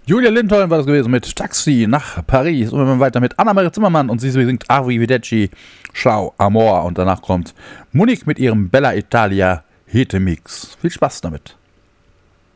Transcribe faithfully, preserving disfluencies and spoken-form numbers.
Julia Lindholm war das gewesen mit Taxi nach Paris. Und wir machen weiter mit Anna-Marie Zimmermann und sie singt Arrivederci, Ciao, Amor. Und danach kommt Monique mit ihrem Bella Italia Hete Mix. Viel Spaß damit.